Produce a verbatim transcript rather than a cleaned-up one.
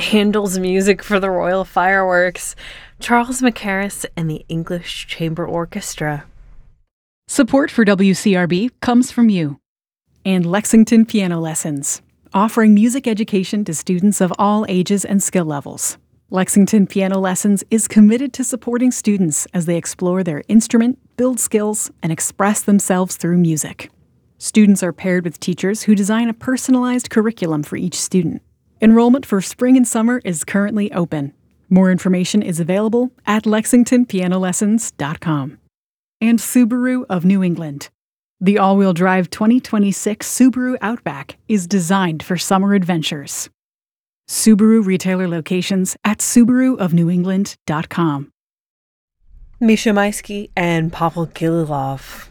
Handel's music for the Royal Fireworks, Charles Mackerras and the English Chamber Orchestra. Support for W C R B comes from you. And Lexington Piano Lessons, offering music education to students of all ages and skill levels. Lexington Piano Lessons is committed to supporting students as they explore their instrument, build skills, and express themselves through music. Students are paired with teachers who design a personalized curriculum for each student. Enrollment for spring and summer is currently open. More information is available at lexington piano lessons dot com. And Subaru of New England. The all-wheel drive twenty twenty-six Subaru Outback is designed for summer adventures. Subaru retailer locations at subaru of new england dot com. Misha Maisky and Pavel Gililov.